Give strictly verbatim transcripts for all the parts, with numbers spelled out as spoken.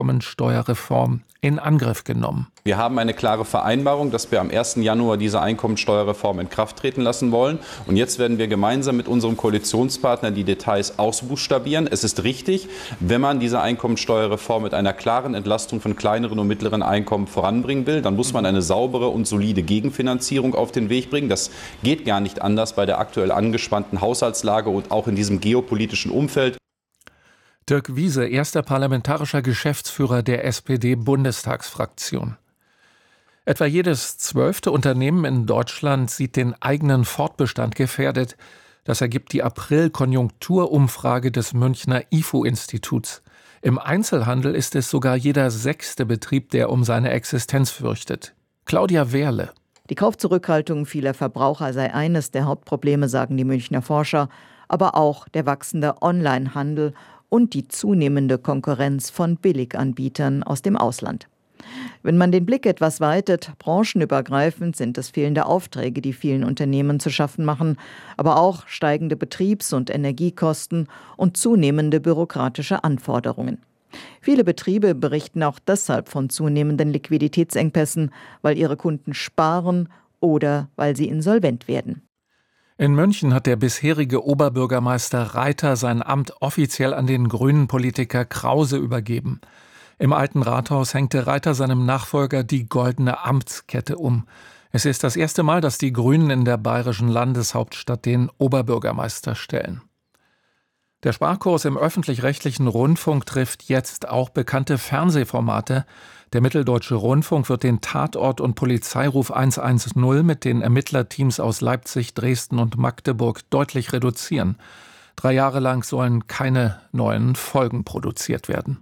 Einkommensteuerreform in Angriff genommen. Wir haben eine klare Vereinbarung, dass wir am ersten Januar diese Einkommensteuerreform in Kraft treten lassen wollen. Und jetzt werden wir gemeinsam mit unserem Koalitionspartner die Details ausbuchstabieren. Es ist richtig, wenn man diese Einkommensteuerreform mit einer klaren Entlastung von kleineren und mittleren Einkommen voranbringen will, dann muss man eine saubere und solide Gegenfinanzierung auf den Weg bringen. Das geht gar nicht anders bei der aktuell angespannten Haushaltslage und auch in diesem geopolitischen Umfeld. Dirk Wiese, erster parlamentarischer Geschäftsführer der S P D-Bundestagsfraktion. Etwa jedes zwölfte Unternehmen in Deutschland sieht den eigenen Fortbestand gefährdet. Das ergibt die April-Konjunkturumfrage des Münchner I F O-Instituts. Im Einzelhandel ist es sogar jeder sechste Betrieb, der um seine Existenz fürchtet. Claudia Wehrle. Die Kaufzurückhaltung vieler Verbraucher sei eines der Hauptprobleme, sagen die Münchner Forscher, aber auch der wachsende Onlinehandel und die zunehmende Konkurrenz von Billiganbietern aus dem Ausland. Wenn man den Blick etwas weitet, branchenübergreifend sind es fehlende Aufträge, die vielen Unternehmen zu schaffen machen, aber auch steigende Betriebs- und Energiekosten und zunehmende bürokratische Anforderungen. Viele Betriebe berichten auch deshalb von zunehmenden Liquiditätsengpässen, weil ihre Kunden sparen oder weil sie insolvent werden. In München hat der bisherige Oberbürgermeister Reiter sein Amt offiziell an den grünen Politiker Krause übergeben. Im alten Rathaus hängte Reiter seinem Nachfolger die goldene Amtskette um. Es ist das erste Mal, dass die Grünen in der bayerischen Landeshauptstadt den Oberbürgermeister stellen. Der Sparkurs im öffentlich-rechtlichen Rundfunk trifft jetzt auch bekannte Fernsehformate. Der Mitteldeutsche Rundfunk wird den Tatort- und Polizeiruf hundertzehn mit den Ermittlerteams aus Leipzig, Dresden und Magdeburg deutlich reduzieren. Drei Jahre lang sollen keine neuen Folgen produziert werden.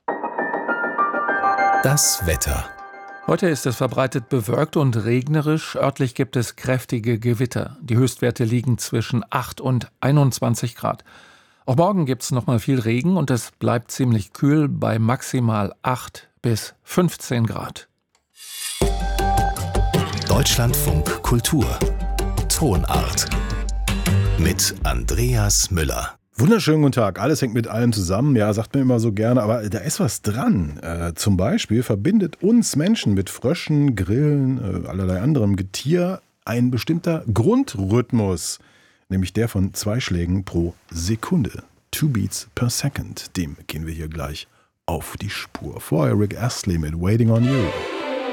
Das Wetter. Heute ist es verbreitet bewölkt und regnerisch. Örtlich gibt es kräftige Gewitter. Die Höchstwerte liegen zwischen acht und einundzwanzig Grad. Auch morgen gibt es noch mal viel Regen und es bleibt ziemlich kühl bei maximal acht bis fünfzehn Grad. Deutschlandfunk Kultur. Tonart. Mit Andreas Müller. Wunderschönen guten Tag. Alles hängt mit allem zusammen. Ja, sagt man immer so gerne, aber da ist was dran. Äh, zum Beispiel verbindet uns Menschen mit Fröschen, Grillen, äh, allerlei anderem Getier ein bestimmter Grundrhythmus, nämlich der von zwei Schlägen pro Sekunde. Two beats per second. Dem gehen wir hier gleich auf die Spur. Vorher Rick Astley mit Waiting on You.